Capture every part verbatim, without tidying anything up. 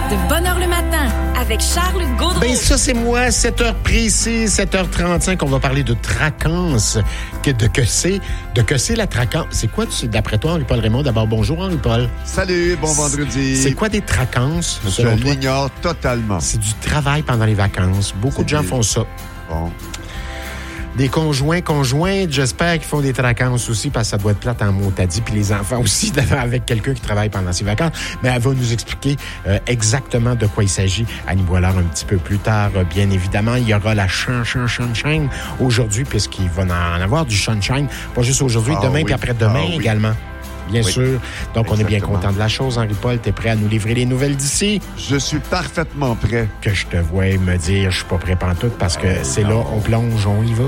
de Bonne Heure le matin avec Charles Gaudreau. Ben ça, c'est moi, sept heures précises, sept heures trente-cinq. On va parler de traquance. Que, de que c'est, de que c'est la traquance. C'est quoi, tu, d'après toi, Henri-Paul Raymond? D'abord, bonjour, Henri-Paul. Salut, bon vendredi. C'est quoi des traquances? Je l'ignore totalement. C'est du travail pendant les vacances. Beaucoup C'est de gens des... font ça. Bon. Des conjoints, conjointes, j'espère qu'ils font des traquances aussi, parce que ça doit être plate en mot, t'as dit, puis les enfants aussi, avec quelqu'un qui travaille pendant ses vacances. Mais elle va nous expliquer euh, exactement de quoi il s'agit. Annie Boilard un petit peu plus tard, euh, bien évidemment. Il y aura la chan, chan, sunshine aujourd'hui, puisqu'il va en avoir du sunshine, pas juste aujourd'hui, ah, demain, oui. puis après-demain ah, oui. également. Bien oui. sûr. Donc, Exactement. On est bien content de la chose. Henri-Paul, t'es prêt à nous livrer les nouvelles d'ici? Je suis parfaitement prêt. Que je te vois me dire, je suis pas prêt pantoute, parce que euh, c'est non. là, on plonge, on y va.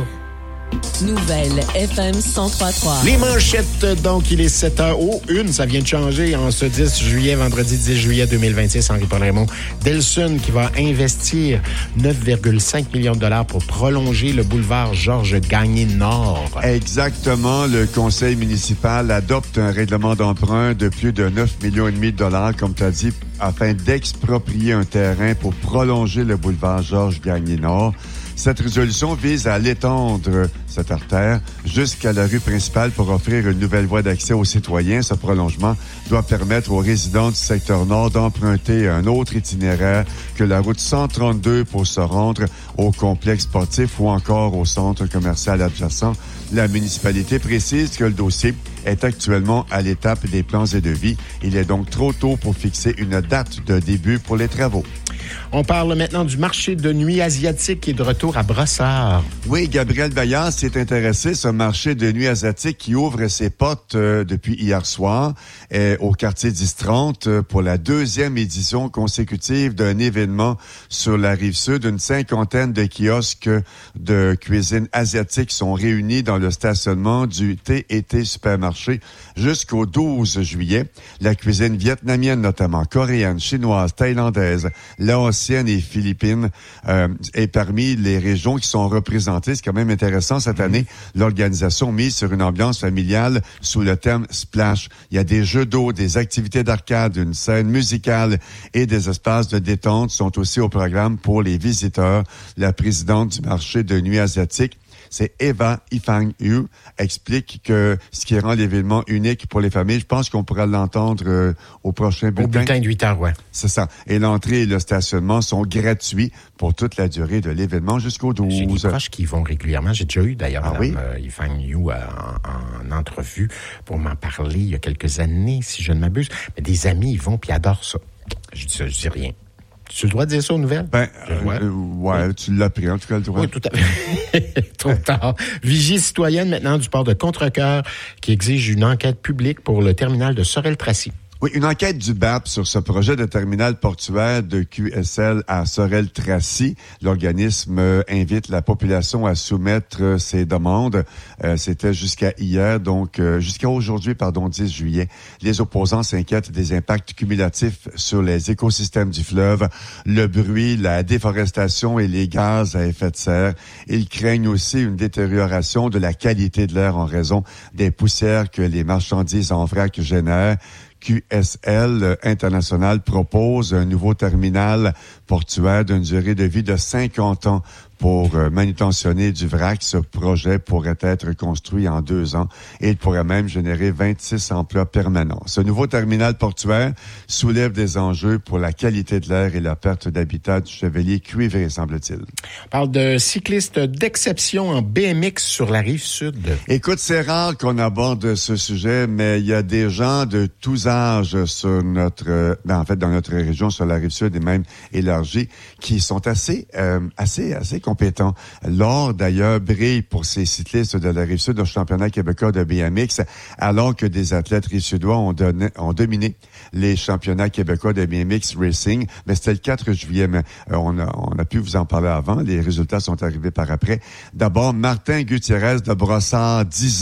Nouvelle F M cent trois trois. Les manchettes, donc, il est sept heures. Oh, une, ça vient de changer en ce dix juillet, vendredi dix juillet deux mille vingt-six. Henri-Paul Raymond. Delsun qui va investir neuf virgule cinq millions de dollars pour prolonger le boulevard Georges-Gagné-Nord. Exactement. Le conseil municipal adopte un règlement d'emprunt de plus de neuf virgule cinq millions de dollars, comme tu as dit, afin d'exproprier un terrain pour prolonger le boulevard Georges-Gagné-Nord. Cette résolution vise à l'étendre, cette artère, jusqu'à la rue principale pour offrir une nouvelle voie d'accès aux citoyens. Ce prolongement doit permettre aux résidents du secteur nord d'emprunter un autre itinéraire que la route cent trente-deux pour se rendre au complexe sportif ou encore au centre commercial adjacent. La municipalité précise que le dossier est actuellement à l'étape des plans et devis. Il est donc trop tôt pour fixer une date de début pour les travaux. On parle maintenant du marché de nuit asiatique qui est de retour à Brossard. Oui, Gabriel Bayard s'est intéressé à ce marché de nuit asiatique qui ouvre ses portes euh, depuis hier soir euh, au quartier dix trente euh, pour la deuxième édition consécutive d'un événement sur la Rive-Sud. Une cinquantaine de kiosques de cuisine asiatique sont réunis dans le stationnement du T et T Supermarché jusqu'au douze juillet. La cuisine vietnamienne, notamment coréenne, chinoise, thaïlandaise, laotienne et philippine euh, est parmi les régions qui sont représentées. C'est quand même intéressant cette année. L'organisation mise sur une ambiance familiale sous le thème Splash. Il y a des jeux d'eau, des activités d'arcade, une scène musicale et des espaces de détente sont aussi au programme pour les visiteurs. La présidente du marché de nuit asiatique, c'est Eva Ifang-Yu, explique que ce qui rend l'événement unique pour les familles, je pense qu'on pourra l'entendre euh, au prochain bulletin. Au bulletin de huit heures, ouais. C'est ça. Et l'entrée et le stationnement sont gratuits pour toute la durée de l'événement jusqu'au douze. J'ai des proches qui y vont régulièrement. J'ai déjà eu d'ailleurs ah, Mme oui? euh, Ifang-Yu euh, en, en entrevue pour m'en parler il y a quelques années, si je ne m'abuse. Mais des amis, ils vont puis ils adorent ça. Je dis ça, je dis rien. Tu as le droit de dire ça aux nouvelles? Ben, euh, ouais, oui. Tu l'as pris, en tout cas, le droit. Oui, tout à fait. Trop tard. Vigie citoyenne maintenant du port de Contrecoeur qui exige une enquête publique pour le terminal de Sorel-Tracy. Oui, une enquête du B A P sur ce projet de terminal portuaire de Q S L à Sorel-Tracy. L'organisme euh, invite la population à soumettre euh, ses demandes. Euh, c'était jusqu'à hier, donc euh, jusqu'à aujourd'hui, pardon, dix juillet. Les opposants s'inquiètent des impacts cumulatifs sur les écosystèmes du fleuve, le bruit, la déforestation et les gaz à effet de serre. Ils craignent aussi une détérioration de la qualité de l'air en raison des poussières que les marchandises en vrac génèrent. Q S L International propose un nouveau terminal portuaire d'une durée de vie de cinquante ans pour euh, manutentionner du vrac. Ce projet pourrait être construit en deux ans et il pourrait même générer vingt-six emplois permanents. Ce nouveau terminal portuaire soulève des enjeux pour la qualité de l'air et la perte d'habitat du chevalier cuivré, semble-t-il. On parle de cyclistes d'exception en B M X sur la Rive-Sud. Écoute, c'est rare qu'on aborde ce sujet, mais il y a des gens de tous âges sur notre, ben, en fait, dans notre région, sur la Rive-Sud et même élargie, qui sont assez, euh, assez, assez compétents. Laure, d'ailleurs, brille pour ses cyclistes de la Rive-Sud au championnat québécois de B M X, alors que des athlètes rive-sudois ont, donné, ont dominé les championnats québécois de B M X Racing. Mais c'était le quatre juillet, mais euh, on, a, on a pu vous en parler avant. Les résultats sont arrivés par après. D'abord, Martin Gutiérrez de Brossard, dix ans.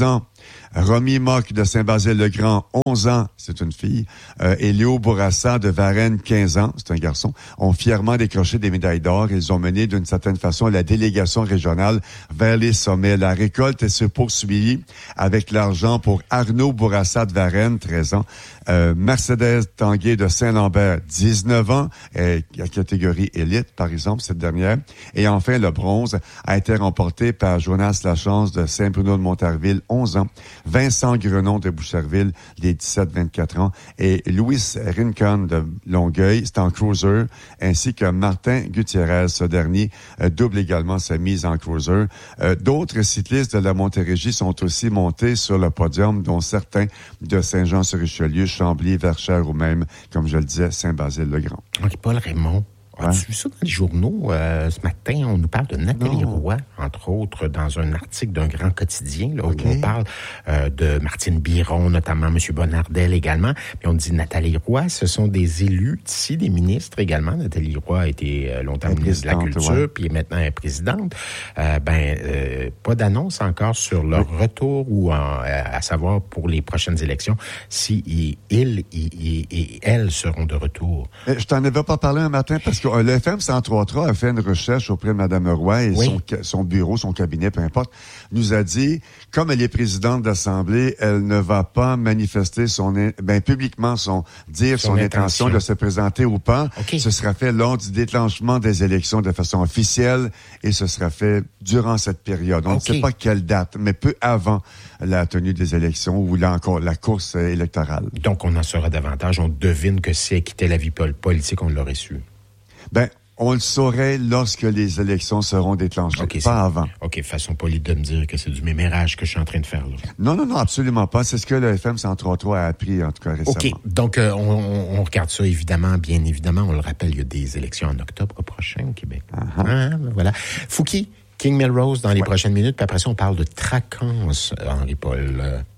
Romy Mock de Saint-Basile-le-Grand, onze ans, c'est une fille, euh, et Léo Bourassa de Varennes, quinze ans, c'est un garçon, ont fièrement décroché des médailles d'or. Ils ont mené d'une certaine façon la délégation régionale vers les sommets. La récolte se poursuivie avec l'argent pour Arnaud Bourassa de Varennes, treize ans, euh, Mercedes Tanguay de Saint-Lambert, dix-neuf ans, et la catégorie élite, par exemple, cette dernière. Et enfin, le bronze a été remporté par Jonas Lachance de Saint-Bruno-de-Montarville, onze ans, Vincent Grenon de Boucherville, les dix-sept vingt-quatre ans, et Louis Rincon de Longueuil, c'est en cruiser, ainsi que Martin Gutiérrez, ce dernier, euh, double également sa mise en cruiser. Euh, d'autres cyclistes de la Montérégie sont aussi montés sur le podium, dont certains de Saint-Jean-sur-Richelieu, Chambly, Verchères ou même, comme je le disais, Saint-Basile-le-Grand. OK, Paul Raymond. As-tu vu ça dans les journaux? Euh, ce matin, on nous parle de Nathalie non. Roy, entre autres, dans un article d'un grand quotidien, là, okay. où on parle euh, de Martine Biron, notamment M. Bonnardel également. Puis on dit Nathalie Roy, ce sont des élus d'ici, des ministres également. Nathalie Roy a été euh, longtemps ministre de la Culture, ouais. puis maintenant est présidente. Euh, ben, euh, pas d'annonce encore sur leur oui. retour ou en, à savoir pour les prochaines élections si ils, ils, ils, ils et elles seront de retour. Je t'en avais pas parlé un matin parce que le F M cent trois trois a fait une recherche auprès de Mme Roy et oui. son, son bureau, son cabinet, peu importe, nous a dit, comme elle est présidente d'Assemblée, elle ne va pas manifester son, ben, publiquement son, dire son, son intention. intention de se présenter ou pas. Okay. Ce sera fait lors du déclenchement des élections de façon officielle et ce sera fait durant cette période. On okay. ne sait pas quelle date, mais peu avant la tenue des élections ou là encore la course électorale. Donc, on en saura davantage. On devine que si elle quittait la vie politique, on l'aurait su. Ben, on le saurait lorsque les élections seront déclenchées, okay, pas avant. OK, façon polie de me dire que c'est du mémérage que je suis en train de faire là. Non, non, non, absolument pas. C'est ce que le F M cent trois trois a appris, en tout cas, récemment. OK, donc euh, on, on regarde ça, évidemment, bien évidemment. On le rappelle, il y a des élections en octobre prochain au Québec. Uh-huh. Ah, voilà. Fouki, King Melrose dans les ouais. prochaines minutes, puis après ça, on parle de Traquance, Henri-Paul.